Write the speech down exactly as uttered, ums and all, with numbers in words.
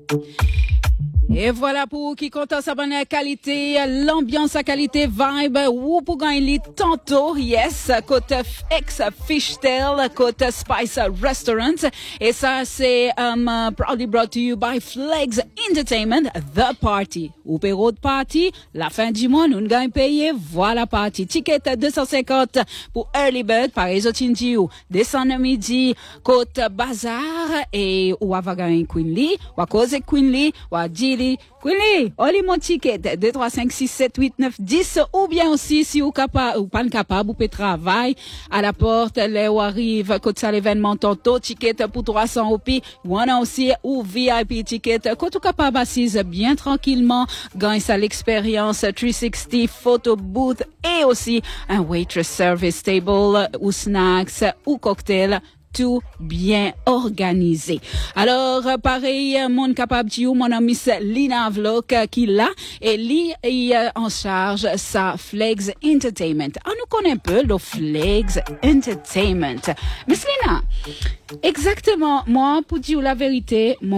Et voilà pour qui compte sa bonne qualité, l'ambiance à qualité vibe, ou pour gagner tantôt, yes, côté ex Fishtail, côté Spice Restaurant. Et ça, c'est, um, proudly brought to you by Flex Entertainment, The Party. Ou Péro de Party, la fin du mois, nous gagnons payé, voilà party. Ticket deux cent cinquante pour Early Bird, par Ezotinji ou descendre midi, côté Bazar, et ou à gagner Queenly, ou à cause Queenly, ou à Dili, Queenly, oli mon ticket, deux, trois, cinq, six, sept, huit, neuf, dix, ou bien aussi, si ou capable, ou pas capable, ou peut travailler à la porte, là où arrive, quand ça l'événement tantôt, ticket pour trois cents ou pi, ou on a aussi, ou V I P ticket, quand ou capable assise bien tranquillement, gagne ça l'expérience trois cent soixante photo booth, et aussi un waitress service table, ou snacks, ou cocktail, tout bien organisé. Alors, pareil, mon capable de mon ami Lina Vlok qui l'a et lui est en charge sa Flex Entertainment. On nous connaît un peu le Flex Entertainment. Miss Lina, exactement, moi, pour dire la vérité, mon